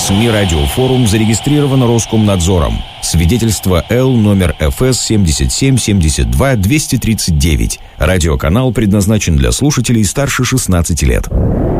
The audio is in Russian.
СМИ «Радиофорум» зарегистрировано Роскомнадзором. Свидетельство Л номер ФС 7772-239. Радиоканал предназначен для слушателей старше 16 лет.